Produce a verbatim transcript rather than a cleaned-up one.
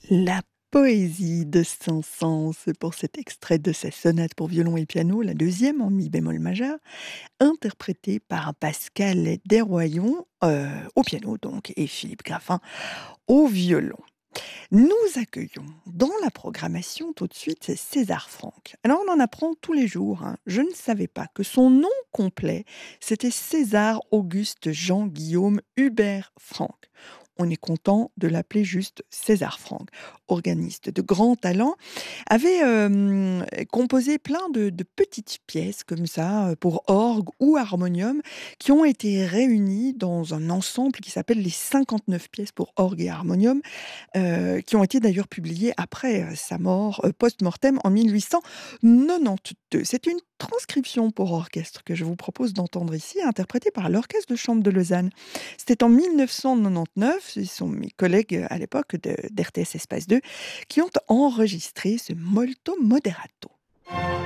La poésie de Saint-Saëns pour cet extrait de sa sonate pour violon et piano, la deuxième en mi bémol majeur, interprétée par Pascal Desroyons, heu, au piano donc et Philippe Graffin au violon. Nous accueillons dans la programmation tout de suite César Franck. Alors on en apprend tous les jours, hein. Je ne savais pas que son nom complet, c'était César Auguste Jean Guillaume Hubert Franck. On est content de l'appeler juste César Franck. Organiste de grand talent, avait hem, composé plein de de petites pièces comme ça, heu, pour orgue ou harmonium, qui ont été réunies dans un ensemble qui s'appelle les cinquante-neuf pièces pour orgue et harmonium, heu, qui ont été d'ailleurs publiées après, heu, sa mort, heu, post-mortem en mille huit cent nonante-deux. C'est une transcription pour orchestre que je vous propose d'entendre ici, interprétée par l'Orchestre de chambre de Lausanne. C'était en mille neuf cent nonante-neuf, ce sont mes collègues, heu, à l'époque de d'R T S Espace deux qui ont enregistré ce Molto Moderato.